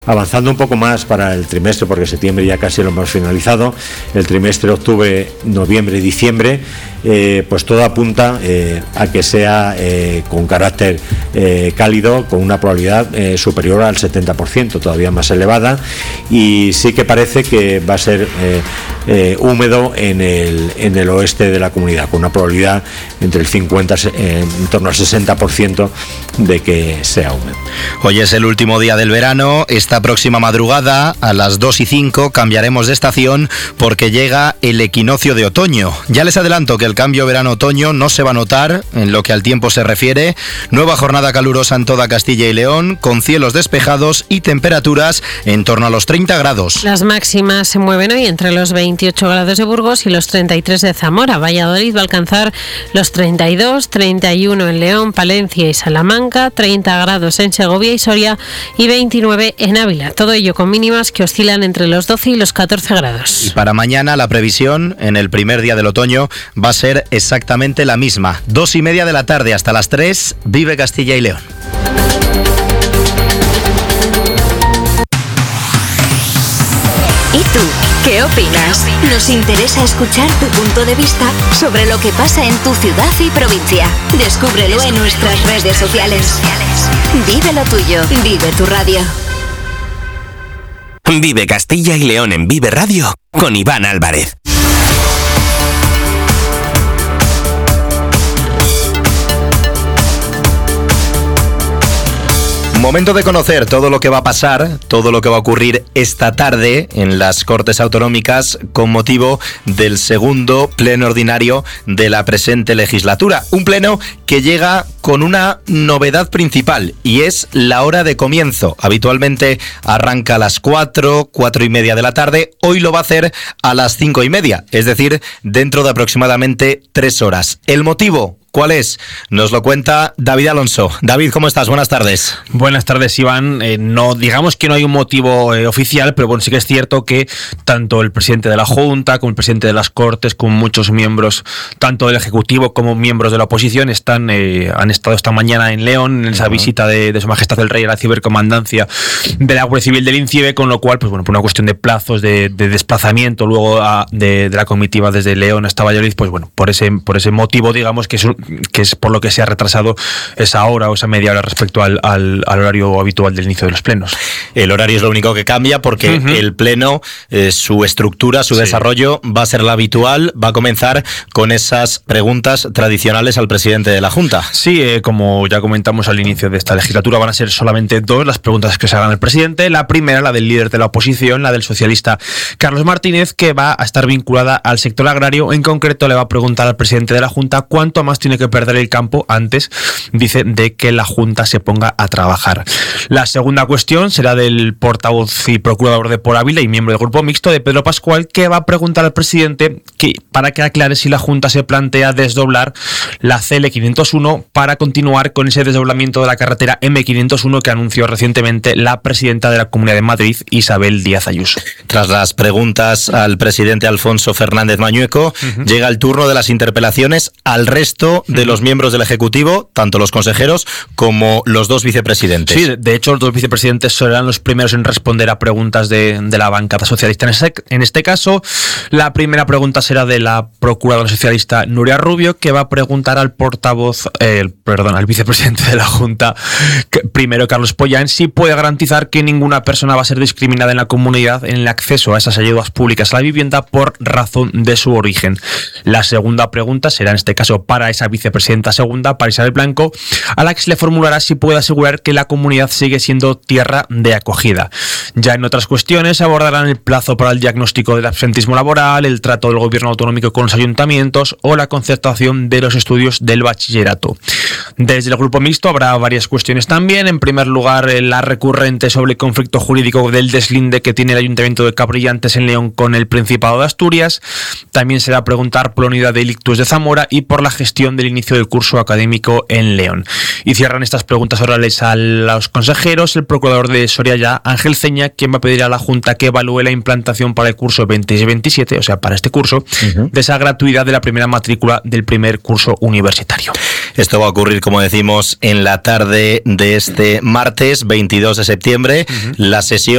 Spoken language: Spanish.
Avanzando un poco más para el trimestre, porque septiembre ya casi lo hemos finalizado, el trimestre octubre, noviembre y diciembre, pues todo apunta a que sea con carácter cálido, con una probabilidad superior al 70%, todavía más elevada, y sí que parece que va a ser húmedo en el oeste de la comunidad, con una probabilidad entre el 50 en torno al 60% de que sea húmedo. Hoy es el último día del verano. Esta próxima madrugada, a las 2:05, cambiaremos de estación porque llega el equinoccio de otoño. Ya les adelanto que el cambio verano-otoño no se va a notar en lo que al tiempo se refiere. Nueva jornada calurosa en toda Castilla y León, con cielos despejados y temperaturas en torno a los 30 grados. Las máximas se mueven hoy entre los 28 grados de Burgos y los 33 de Zamora. Valladolid va a alcanzar los 32, 31 en León, Palencia y Salamanca, 30 grados en Segovia y Soria y 29 en Ávila. Todo ello con mínimas que oscilan entre los 12 y los 14 grados. Y para mañana la previsión en el primer día del otoño va a ser exactamente la misma. 2:30 de la tarde hasta las 3, vive Castilla y León. ¿Y tú? ¿Qué opinas? Nos interesa escuchar tu punto de vista sobre lo que pasa en tu ciudad y provincia. Descúbrelo en nuestras redes sociales. Vive lo tuyo, vive tu radio. Vive Castilla y León en Vive Radio con Iván Álvarez. Momento de conocer todo lo que va a pasar, todo lo que va a ocurrir esta tarde en las Cortes Autonómicas con motivo del segundo pleno ordinario de la presente legislatura. Un pleno que llega con una novedad principal y es la hora de comienzo. Habitualmente arranca a las 4:30 de la tarde. Hoy lo va a hacer a las 5:30, es decir, dentro de aproximadamente 3 horas. ¿El motivo? ¿Cuál es? Nos lo cuenta David Alonso. David, ¿cómo estás? Buenas tardes. Buenas tardes, Iván. No, digamos que no hay un motivo oficial, pero bueno, sí que es cierto que tanto el presidente de la Junta, como el presidente de las Cortes, como muchos miembros, tanto del Ejecutivo como miembros de la oposición, han estado esta mañana en León, en esa visita de Su Majestad el Rey a la cibercomandancia de la Guardia Civil del INCIBE, con lo cual, pues bueno, por una cuestión de plazos, de desplazamiento luego de la comitiva desde León hasta Valladolid, pues bueno, por ese motivo, digamos que es por lo que se ha retrasado esa hora o esa media hora respecto al horario habitual del inicio de los plenos. El horario es lo único que cambia porque el pleno, su estructura, su desarrollo va a ser la habitual, va a comenzar con esas preguntas tradicionales al presidente de la Junta. Sí, como ya comentamos al inicio de esta legislatura, van a ser solamente 2 las preguntas que se hagan al presidente. La primera, la del líder de la oposición, la del socialista Carlos Martínez, que va a estar vinculada al sector agrario. En concreto, le va a preguntar al presidente de la Junta cuánto más tiene que perder el campo antes, dice, de que la Junta se ponga a trabajar. La segunda cuestión será del portavoz y procurador de Por Ávila y miembro del Grupo Mixto, de Pedro Pascual, que va a preguntar al presidente para que aclare si la Junta se plantea desdoblar la CL501 para continuar con ese desdoblamiento de la carretera M501 que anunció recientemente la presidenta de la Comunidad de Madrid, Isabel Díaz Ayuso. Tras las preguntas al presidente Alfonso Fernández Mañueco, llega el turno de las interpelaciones al resto de los miembros del Ejecutivo, tanto los consejeros como los 2 vicepresidentes. Sí, de hecho los 2 vicepresidentes serán los primeros en responder a preguntas de la bancada socialista. En este caso, la primera pregunta será de la procuradora socialista Nuria Rubio, que va a preguntar al al vicepresidente de la Junta, primero Carlos Pollán, si puede garantizar que ninguna persona va a ser discriminada en la comunidad en el acceso a esas ayudas públicas a la vivienda por razón de su origen. La segunda pregunta será en este caso para esa vicepresidenta segunda, para Isabel Blanco, a la que se le formulará si puede asegurar que la comunidad sigue siendo tierra de acogida. Ya en otras cuestiones abordarán el plazo para el diagnóstico del absentismo laboral, el trato del gobierno autonómico con los ayuntamientos o la concertación de los estudios del bachillerato. Desde el Grupo Mixto habrá varias cuestiones también. En primer lugar, la recurrente sobre el conflicto jurídico del deslinde que tiene el Ayuntamiento de Caprillantes en León con el Principado de Asturias. También será preguntar por la unidad de Ictus de Zamora y por la gestión del inicio del curso académico en León. Y cierran estas preguntas orales a los consejeros el procurador de Soria ya, Ángel Ceña, quien va a pedir a la Junta que evalúe la implantación para el curso 26-27, o sea, para este curso, de esa gratuidad de la primera matrícula del primer curso universitario. Esto va a ocurrir, como decimos, en la tarde de este martes 22 de septiembre. La sesión